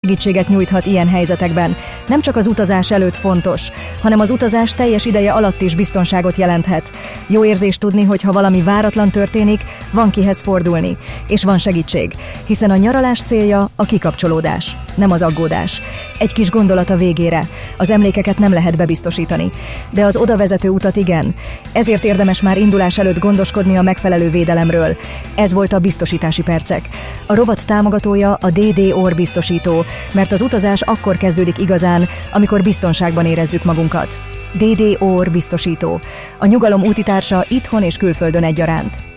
segítséget nyújthat ilyen helyzetekben. Nem csak az utazás előtt fontos, hanem az utazás teljes ideje alatt is biztonságot jelenthet. Jó érzés tudni, hogy ha valami váratlan történik, van kihez fordulni, és van segítség, hiszen a nyaralás célja a kikapcsolódás, nem az aggódás. Egy kis gondolat a végére. Az emlékeket nem lehet bebiztosítani, de az odavezető utat igen. Ezért érdemes már indulás előtt gondoskodni a megfelelő védelemről. Ez volt a Biztosítási Percek. A rovat támogatója a DD-OR biztosító, mert az utazás akkor kezdődik igazán, amikor biztonságban érezzük magunkat. DD-OR biztosító. A nyugalom útitársa itthon és külföldön egyaránt.